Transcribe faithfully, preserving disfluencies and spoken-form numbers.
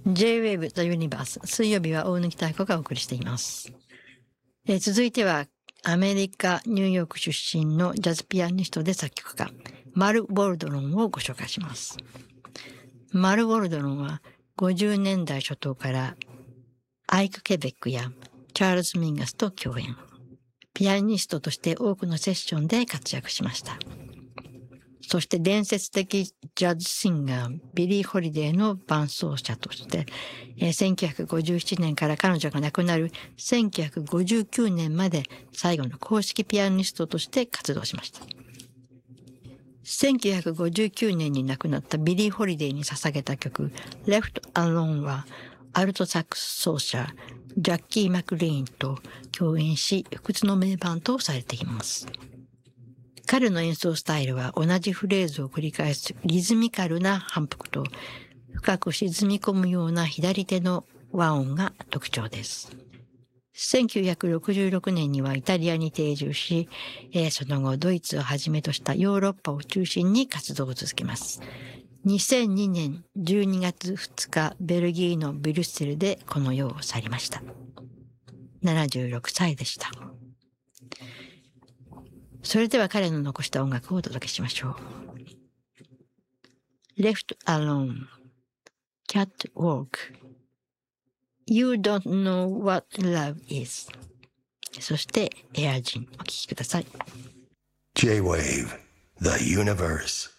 J-Wave The Universe 水曜日は大貫妙子がお送りしています、えー、続いてはアメリカニューヨーク出身のジャズピアニストで作曲家マル・ウォルドロンをご紹介します。マル・ウォルドロンはごじゅうねんだい初頭からアイク・ケベックやチャールズ・ミンガスと共演。ピアニストとして多くのセッションで活躍しました。そして伝説的ジャズシンガービリー・ホリデーの伴奏者として、えー、せんきゅうひゃくごじゅうななねんから彼女が亡くなるせんきゅうひゃくごじゅうきゅうねんまで最後の公式ピアニストとして活動しました。せんきゅうひゃくごじゅうきゅうねんに亡くなったビリー・ホリデーに捧げた曲 Left Alone はアルトサックス奏者ジャッキー・マクリーンと共演し不屈の名盤とされています。彼の演奏スタイルは同じフレーズを繰り返すリズミカルな反復と深く沈み込むような左手の和音が特徴です。せんきゅうひゃくろくじゅうろくねんにはイタリアに定住し、その後ドイツをはじめとしたヨーロッパを中心に活動を続けます。にせんにねんじゅうにがつふつか、ベルギーのブリュッセルでこの世を去りました。ななじゅうろくさいでした。それでは彼の残した音楽をお届けしましょう。Left Alone, Catwalk, You Don't Know What Love Is。そしてエアジンお聴きください。 J-Wave, The Universe。